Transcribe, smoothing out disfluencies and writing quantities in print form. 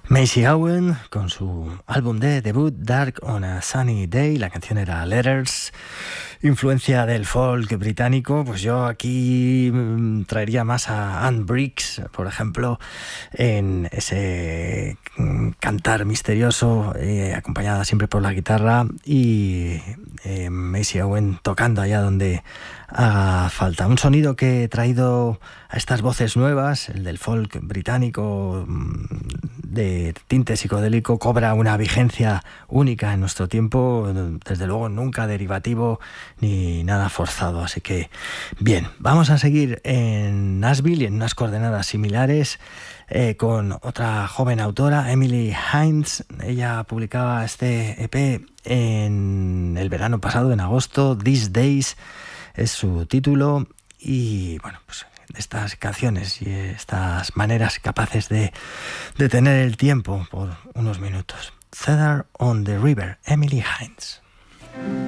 Macy Owen con su álbum de debut Dark on a Sunny Day. La canción era Letters. Influencia del folk británico, pues yo aquí traería más a Anne Briggs, por ejemplo, en ese cantar misterioso, acompañada siempre por la guitarra, y Macy Owen tocando allá donde haga falta. Un sonido que he traído a estas voces nuevas, el del folk británico de tinte psicodélico, cobra una vigencia única en nuestro tiempo, desde luego nunca derivativo ni nada forzado. Así que bien, vamos a seguir en Nashville y en unas coordenadas similares con otra joven autora, Emily Hines. Ella publicaba este EP en el verano pasado, en agosto. These Days es su título, y bueno, pues estas canciones y estas maneras capaces de detener el tiempo por unos minutos. Cedar on the River, Emily Hines.